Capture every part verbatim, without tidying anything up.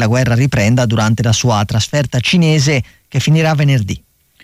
la guerra riprenda durante la sua trasferta cinese che finirà venerdì.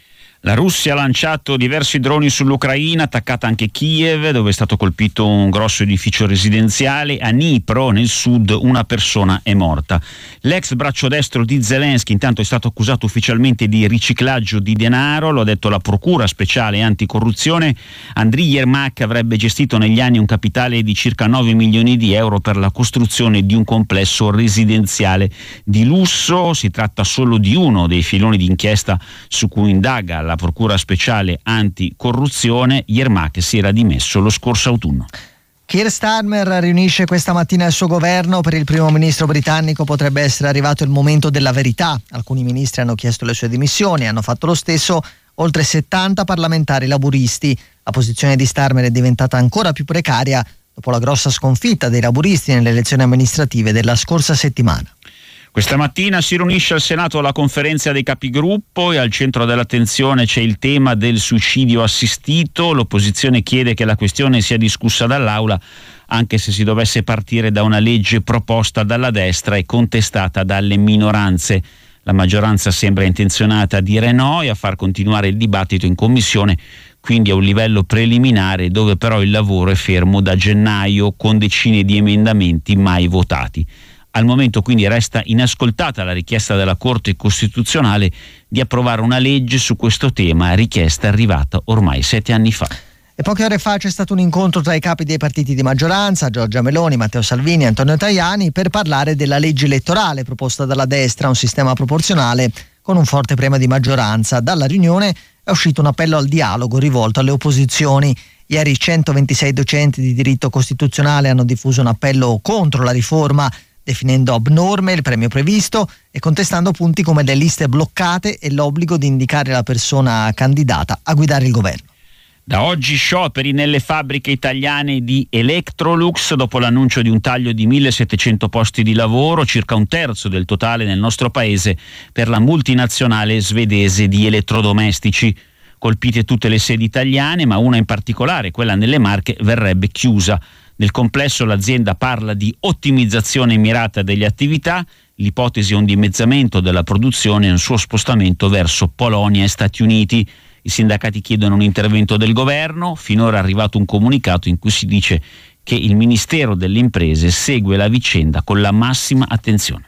La Russia ha lanciato diversi droni sull'Ucraina, attaccata anche Kiev, dove è stato colpito un grosso edificio residenziale. A Dnipro, nel sud, una persona è morta. L'ex braccio destro di Zelensky intanto è stato accusato ufficialmente di riciclaggio di denaro, lo ha detto la Procura Speciale Anticorruzione. Andriy Yermak avrebbe gestito negli anni un capitale di circa nove milioni di euro per la costruzione di un complesso residenziale di lusso. Si tratta solo di uno dei filoni d'inchiesta su cui indaga la la Procura Speciale Anticorruzione. Yermak si era dimesso lo scorso autunno. Keir Starmer riunisce questa mattina il suo governo. Per il primo ministro britannico potrebbe essere arrivato il momento della verità. Alcuni ministri hanno chiesto le sue dimissioni, hanno fatto lo stesso oltre settanta parlamentari laburisti. La posizione di Starmer è diventata ancora più precaria dopo la grossa sconfitta dei laburisti nelle elezioni amministrative della scorsa settimana. Questa mattina si riunisce al Senato la conferenza dei capigruppo e al centro dell'attenzione c'è il tema del suicidio assistito. L'opposizione chiede che la questione sia discussa dall'Aula, anche se si dovesse partire da una legge proposta dalla destra e contestata dalle minoranze. La maggioranza sembra intenzionata a dire no e a far continuare il dibattito in commissione, quindi a un livello preliminare, dove però il lavoro è fermo da gennaio con decine di emendamenti mai votati. Al momento quindi resta inascoltata la richiesta della Corte Costituzionale di approvare una legge su questo tema, richiesta arrivata ormai sette anni fa. E poche ore fa c'è stato un incontro tra i capi dei partiti di maggioranza, Giorgia Meloni, Matteo Salvini e Antonio Tajani, per parlare della legge elettorale proposta dalla destra, un sistema proporzionale con un forte premio di maggioranza. Dalla riunione è uscito un appello al dialogo rivolto alle opposizioni. Ieri centoventisei docenti di diritto costituzionale hanno diffuso un appello contro la riforma, definendo abnorme il premio previsto e contestando punti come le liste bloccate e l'obbligo di indicare la persona candidata a guidare il governo. Da oggi scioperi nelle fabbriche italiane di Electrolux dopo l'annuncio di un taglio di millesettecento posti di lavoro, circa un terzo del totale nel nostro paese per la multinazionale svedese di elettrodomestici. Colpite tutte le sedi italiane, ma una in particolare, quella nelle Marche, verrebbe chiusa. Nel complesso l'azienda parla di ottimizzazione mirata delle attività, l'ipotesi è un dimezzamento della produzione e un suo spostamento verso Polonia e Stati Uniti. I sindacati chiedono un intervento del governo, finora è arrivato un comunicato in cui si dice che il Ministero delle Imprese segue la vicenda con la massima attenzione.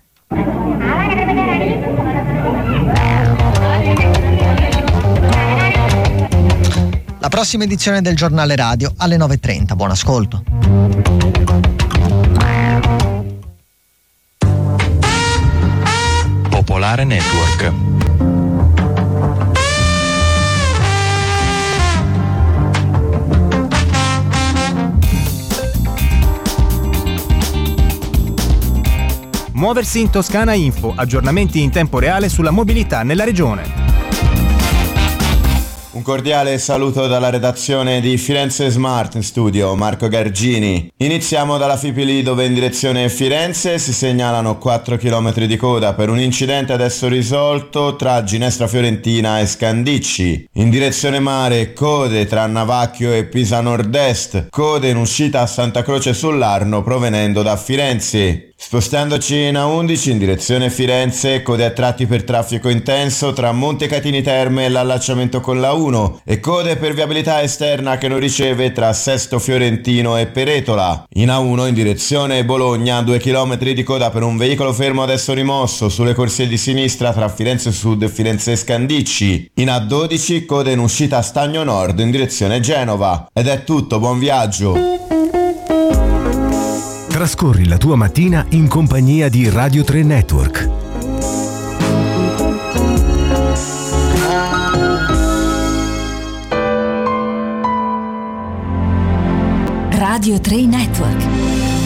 La prossima edizione del Giornale Radio alle nove e trenta. Buon ascolto. Popolare Network. Muoversi in Toscana Info, aggiornamenti in tempo reale sulla mobilità nella regione. Un cordiale saluto dalla redazione di Firenze Smart in studio, Marco Gargini. Iniziamo dalla Fipili, dove in direzione Firenze si segnalano quattro chilometri di coda per un incidente adesso risolto tra Ginestra Fiorentina e Scandicci. In direzione mare, code tra Navacchio e Pisa Nord-Est, code in uscita a Santa Croce sull'Arno provenendo da Firenze. Spostandoci in A undici in direzione Firenze, code a tratti per traffico intenso tra Montecatini Terme e l'allacciamento con la uno e code per viabilità esterna che non riceve tra Sesto Fiorentino e Peretola. In A uno in direzione Bologna, due chilometri di coda per un veicolo fermo adesso rimosso sulle corsie di sinistra tra Firenze Sud e Firenze Scandicci. In A dodici code in uscita a Stagno Nord in direzione Genova. Ed è tutto, buon viaggio! Trascorri la tua mattina in compagnia di Radio tre Network. Radio tre Network.